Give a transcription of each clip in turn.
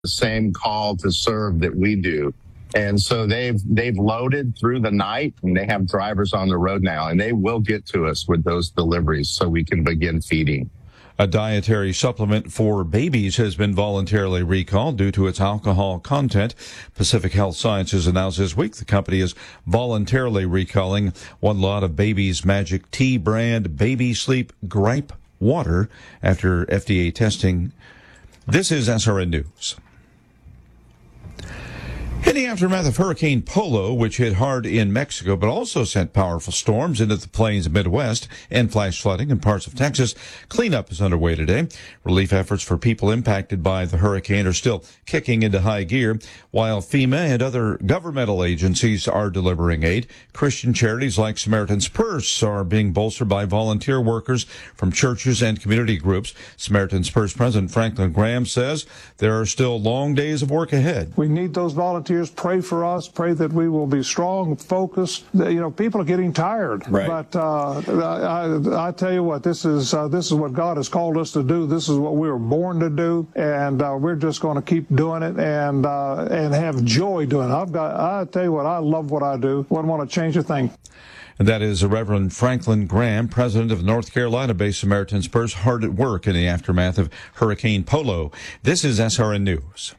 the same call to serve that we do. And so they've loaded through the night, and they have drivers on the road now, and they will get to us with those deliveries so we can begin feeding. A dietary supplement for babies has been voluntarily recalled due to its alcohol content. Pacific Health Sciences announced this week the company is voluntarily recalling one lot of Baby's Magic Tea brand Baby Sleep Gripe Water after FDA testing. This is SRN News. In the aftermath of Hurricane Polo, which hit hard in Mexico but also sent powerful storms into the plains Midwest and flash flooding in parts of Texas, cleanup is underway today. Relief efforts for people impacted by the hurricane are still kicking into high gear, while FEMA and other governmental agencies are delivering aid. Christian charities like Samaritan's Purse are being bolstered by volunteer workers from churches and community groups. Samaritan's Purse President Franklin Graham says there are still long days of work ahead. We need those volunteers. Pray for us. Pray that we will be strong, focused. People are getting tired. Right. But I tell you what, this is what God has called us to do. This is what we were born to do, and we're just going to keep doing it and have joy doing it. I tell you what, I love what I do. Wouldn't want to change a thing. And that is Reverend Franklin Graham, president of North Carolina-based Samaritan's Purse, hard at work in the aftermath of Hurricane Polo. This is SRN News.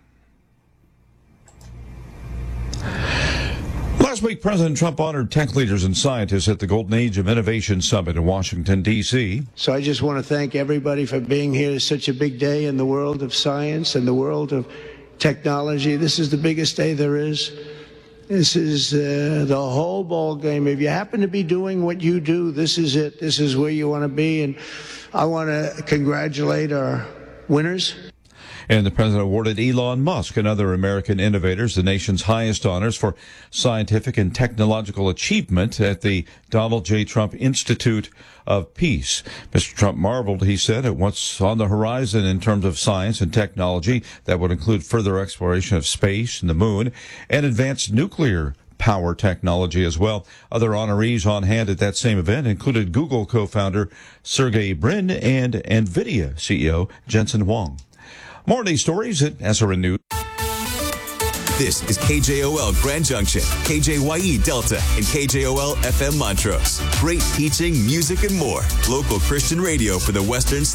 Last week, President Trump honored tech leaders and scientists at the Golden Age of Innovation Summit in Washington, D.C. So I just want to thank everybody for being here. It's such a big day in the world of science and the world of technology. This is the biggest day there is. This is the whole ball game. If you happen to be doing what you do, this is it. This is where you want to be. And I want to congratulate our winners. And the president awarded Elon Musk and other American innovators the nation's highest honors for scientific and technological achievement at the Donald J. Trump Institute of Peace. Mr. Trump marveled, he said, at what's on the horizon in terms of science and technology that would include further exploration of space and the moon and advanced nuclear power technology as well. Other honorees on hand at that same event included Google co-founder Sergey Brin and NVIDIA CEO Jensen Huang. More of these stories at SRN News. This is KJOL Grand Junction, KJYE Delta, and KJOL FM Montrose. Great teaching, music, and more. Local Christian radio for the Western